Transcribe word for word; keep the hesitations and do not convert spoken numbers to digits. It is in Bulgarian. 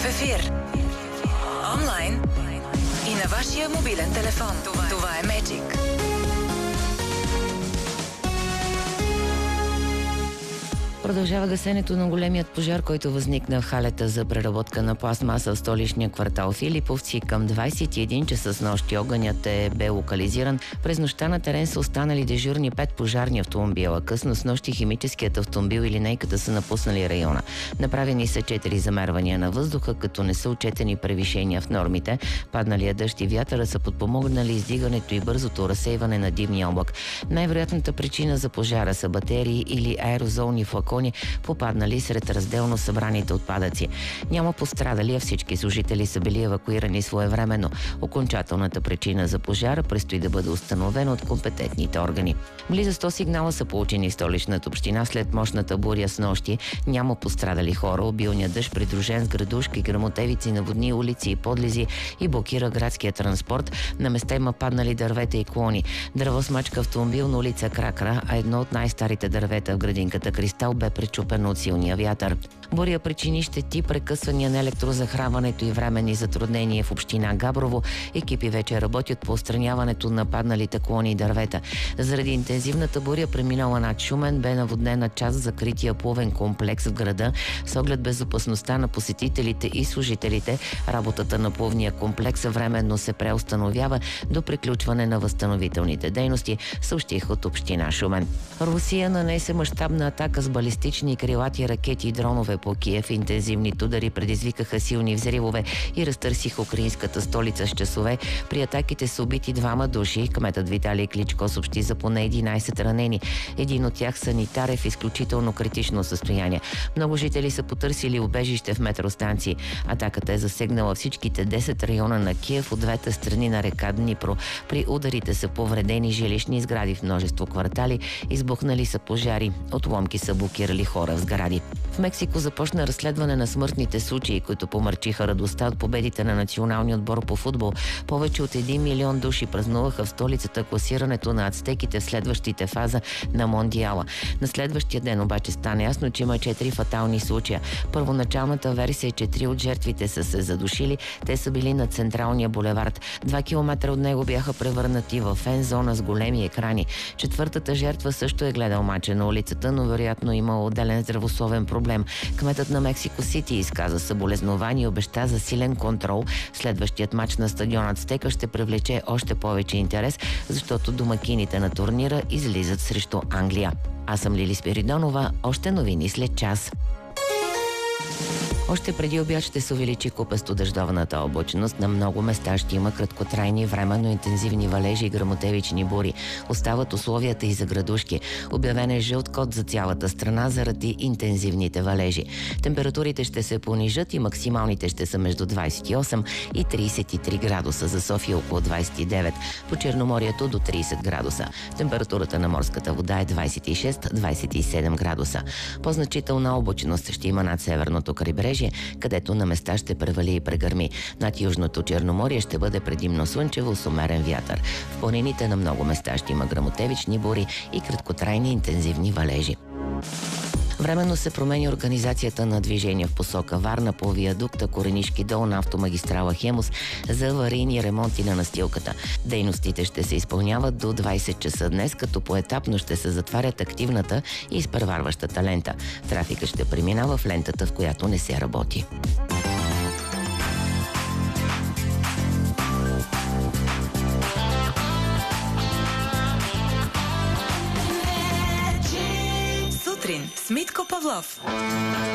ефир, онлайн и на вашия мобилен телефон. Това, Това е Magic. Продължава гасенето на големият пожар, който възникна в халета за преработка на пластмаса в столичния квартал Филиповци. Към двайсет и един часа с нощи огънят е бе локализиран. През нощта на терен са останали дежурни пет пожарни автомобила. Късно с нощи химическият автомобил и линейката са напуснали района. Направени са четири замервания на въздуха, като не са отчетени превишения в нормите. Падналия дъжд и вятъра са подпомогнали издигането и бързото разсейване на димния облак. Най-вероятната причина за пожара са батерии или аерозолни флакони, попаднали сред разделно събраните отпадъци. Няма пострадали, а всички служители са били евакуирани своевременно. Окончателната причина за пожара предстои да бъде установена от компетентните органи. Близо сто сигнала са получени в столичната община след мощната буря с нощи. Няма пострадали хора. Обилният дъжд, придружен с градушки, гръмотевици, наводни улици и подлези и блокира градския транспорт. На места има паднали дървета и клони. Дървосмачка автомобил на улица Кракра, а едно от най-старите дървета в градинката Кристал бе пречупено от силния вятър. Буря причини щети, прекъсвания на електрозахранването и временни затруднения в община Габрово. Екипи вече работят по отстраняването на падналите клони и дървета. Заради интензивната буря, преминала над Шумен, бе наводнена част закрития плувен комплекс в града. С оглед безопасността на посетителите и служителите, работата на плувния комплекс временно се преустановява до приключване на възстановителните дейности, съобщих от община Шумен. Русия нанесе мащабна атака с балистични крилати ракети и дронове по Киев. Интензивните удари предизвикаха силни взривове и разтърсиха украинската столица с часове. При атаките са убити двама души. Кметът Виталий Кличко съобщи за поне единайсет ранени. Един от тях санитар е в изключително критично състояние. Много жители са потърсили убежище в метростанции. Атаката е засегнала всичките десет района на Киев от двете страни на река Днипро. При ударите са повредени жилищни сгради в множество квартали, избухнали са пожари, отломки са блокирали хора в сгради. В Мексико започна разследване на смъртните случаи, които помърчиха радостта от победите на националния отбор по футбол. Повече от един милион души празнуваха в столицата класирането на ацтеките в следващите фаза на Мондиала. На следващия ден обаче стана ясно, че има четири фатални случая. Първоначалната версия е, че три от жертвите са се задушили. Те са били на централния булевард. Два километра от него бяха превърнати в фен зона с големи екрани. Четвъртата жертва също е гледал мача на улицата, но вероятно има отделен здравословен проблем. Кметът на Мексико Сити изказа съболезнования и обеща за силен контрол. Следващият мач на стадион Ацтека ще привлече още повече интерес, защото домакините на турнира излизат срещу Англия. Аз съм Лили Спиридонова. Още новини след час. Още преди обяд ще се увеличи купесто-дъждовната облачност. На много места ще има краткотрайни, временно интензивни валежи и гръмотевични бури. Остават условията и за градушки. Обявен е жълт код за цялата страна заради интензивните валежи. Температурите ще се понижат и максималните ще са между двайсет и осем и трийсет и три градуса. За София около двайсет и девет. По Черноморието до трийсет градуса. Температурата на морската вода е двайсет и шест до двайсет и седем градуса. По-значителна облачност ще има над северното крайбрежие, където на места ще превали и прегърми. Над Южното Черноморие ще бъде предимно слънчево с умерен вятър. В планините на много места ще има гръмотевични бури и краткотрайни интензивни валежи. Временно се промени организацията на движение в посока Варна по виадукта Коренишки дол на автомагистрала Хемус за аварийни ремонти на настилката. Дейностите ще се изпълняват до двайсет часа днес, като поетапно ще се затварят активната и изпреварващата лента. Трафикът ще преминава в лентата, в която не се работи. С Митко Павлов.